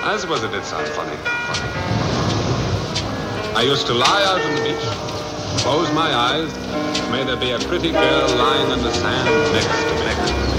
I suppose it did sound funny. I used to lie out on the beach, close my eyes, may there be a pretty girl lying on the sand next to me.